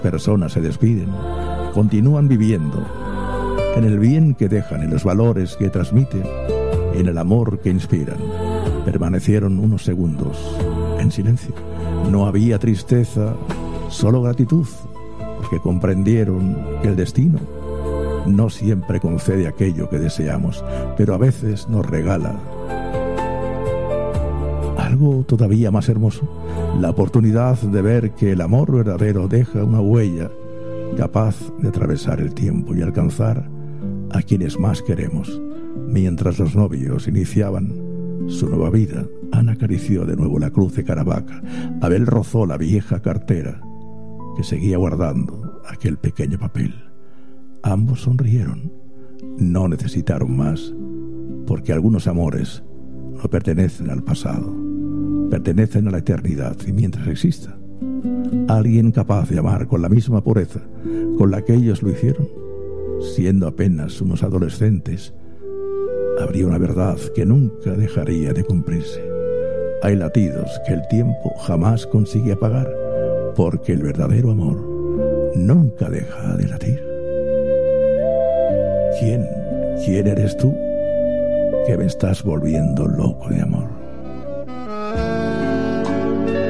personas se despiden, continúan viviendo en el bien que dejan, en los valores que transmiten, en el amor que inspiran. Permanecieron unos segundos en silencio. No había tristeza, solo gratitud, porque comprendieron que el destino no siempre concede aquello que deseamos, pero a veces nos regala algo todavía más hermoso, la oportunidad de ver que el amor verdadero deja una huella capaz de atravesar el tiempo y alcanzar a quienes más queremos. Mientras los novios iniciaban su nueva vida, Ana acarició de nuevo la cruz de Caravaca. Abel rozó la vieja cartera que seguía guardando aquel pequeño papel. Ambos sonrieron. No necesitaron más, porque algunos amores no pertenecen al pasado, pertenecen a la eternidad, y mientras exista alguien capaz de amar con la misma pureza con la que ellos lo hicieron, siendo apenas unos adolescentes, habría una verdad que nunca dejaría de cumplirse. Hay latidos que el tiempo jamás consigue apagar, porque el verdadero amor nunca deja de latir. ¿Quién eres tú que me estás volviendo loco de amor?